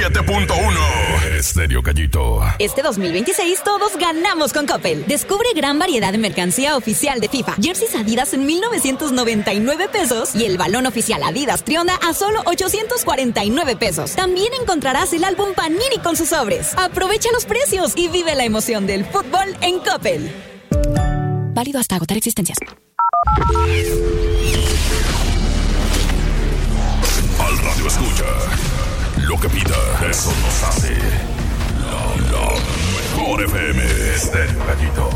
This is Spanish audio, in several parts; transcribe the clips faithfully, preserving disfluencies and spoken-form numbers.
siete punto uno. Estéreo Gallito. Este dos mil veintiséis todos ganamos con Coppel. Descubre gran variedad de mercancía oficial de FIFA. Jerseys Adidas en mil novecientos noventa y nueve pesos y el balón oficial Adidas Trionda a solo ochocientos cuarenta y nueve pesos. También encontrarás el álbum Panini con sus sobres. Aprovecha los precios y vive la emoción del fútbol en Coppel. Válido hasta agotar existencias. Al radio escucha. Lo que pida, eso nos hace. La, la mejor F M. Estéreo Gallito.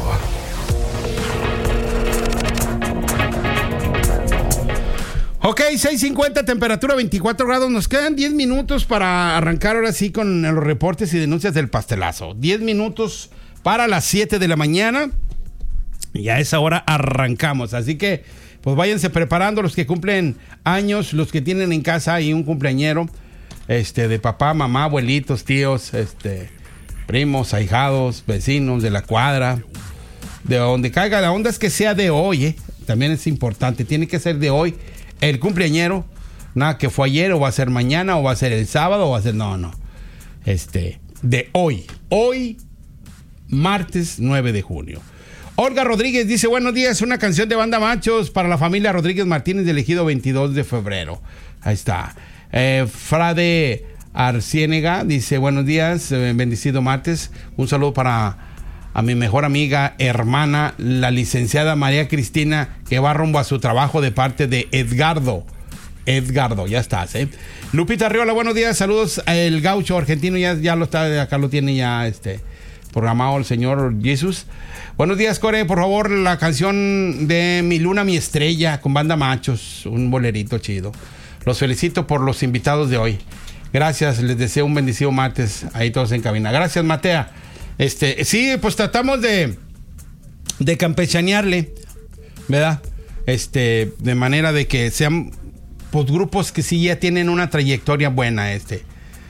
Ok, seis cincuenta, temperatura veinticuatro grados. Nos quedan diez minutos para arrancar ahora sí con los reportes y denuncias del pastelazo. diez minutos para las siete de la mañana. Y a esa hora arrancamos. Así que, pues váyanse preparando los que cumplen años, los que tienen en casa ahí un cumpleañero, este, de papá, mamá, abuelitos, tíos, este, primos, ahijados, vecinos de la cuadra, de donde caiga. La onda es que sea de hoy, ¿eh? También es importante. Tiene que ser de hoy. El cumpleañero, nada que fue ayer, o va a ser mañana, o va a ser el sábado, o va a ser, no, no. Este, de hoy. Hoy, martes nueve de junio. Olga Rodríguez dice, buenos días, una canción de Banda Machos para la familia Rodríguez Martínez del Ejido veintidós de febrero. Ahí está. Eh, Frade Arciénega dice, buenos días, eh, bendecido martes. Un saludo para a mi mejor amiga, hermana, la licenciada María Cristina, que va rumbo a su trabajo de parte de Edgardo. Edgardo, ya estás, ¿eh? Lupita Arriola, buenos días, saludos. El gaucho argentino ya, ya lo está, acá lo tiene ya este programado el señor Jesús. Buenos días, Core, por favor, la canción de Mi Luna, Mi Estrella, con Banda Machos, un bolerito chido. Los felicito por los invitados de hoy. Gracias, les deseo un bendecido martes, ahí todos en cabina. Gracias, Matea. Este, sí, pues tratamos de, de campechanearle, ¿verdad? Este, de manera de que sean pues, grupos que sí ya tienen una trayectoria buena, este.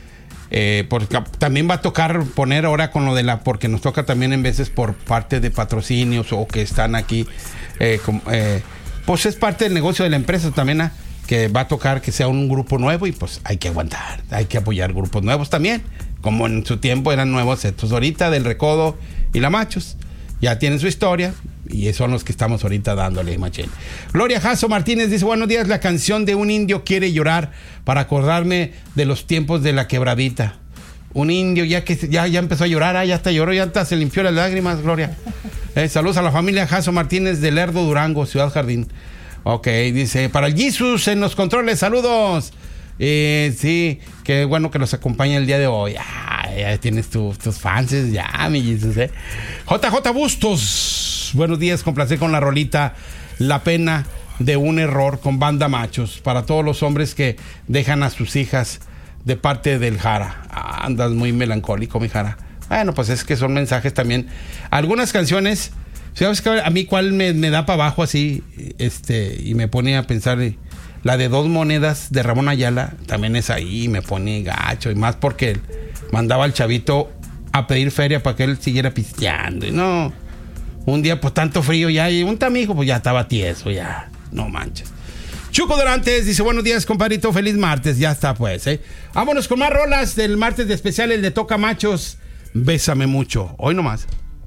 Eh, porque también va a tocar poner ahora con lo de la, porque nos toca también en veces por parte de patrocinios o que están aquí, eh, como, eh, pues es parte del negocio de la empresa también, ¿eh? Que va a tocar que sea un grupo nuevo y pues hay que aguantar, hay que apoyar grupos nuevos también. Como en su tiempo eran nuevos estos ahorita del Recodo y la Machos, ya tienen su historia y son los que estamos ahorita dándole, machín. Gloria Jasso Martínez dice, buenos días, la canción de Un Indio Quiere Llorar para acordarme de los tiempos de la quebradita. Un indio ya que ya, ya empezó a llorar, ah, ya hasta lloró, ya hasta se limpió las lágrimas, Gloria. Eh, saludos a la familia Jasso Martínez de Lerdo, Durango, Ciudad Jardín. Ok, dice, para el Jesus en los controles, saludos. Eh, sí, qué bueno que nos acompaña el día de hoy. Ah, ya tienes tu, tus fans, ya, mi Jesus, eh. J J Bustos, buenos días, complacer con la rolita La Pena de un Error con Banda Machos para todos los hombres que dejan a sus hijas de parte del Jara. Ah, andas muy melancólico, mi Jara. Bueno, pues es que son mensajes también. Algunas canciones, ¿sabes qué? A mí cuál me, me da para abajo así, este, y me pone a pensar. La de Dos Monedas de Ramón Ayala también es ahí, me pone gacho. Y más porque él mandaba al chavito a pedir feria para que él siguiera pisteando. Y no, un día pues tanto frío ya, y un tamijo pues ya estaba tieso, ya, no manches. Chuco Dorantes dice, buenos días, compadrito, feliz martes. Ya está pues, ¿eh? Vámonos con más rolas del martes de especial, el de Toca Machos. Bésame mucho, hoy nomás.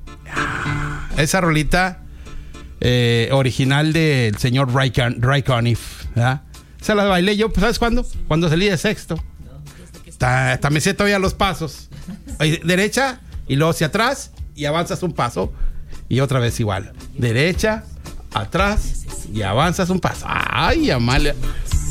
Esa rolita eh, original del señor Ray, Con- Ray Conniff, ¿verdad? Se la bailé yo, ¿sabes cuándo? Cuando salí de sexto. Hasta me sé todavía los pasos. Derecha, y luego hacia atrás, y avanzas un paso, y otra vez igual. Derecha, atrás, y avanzas un paso. Ay, Amalia.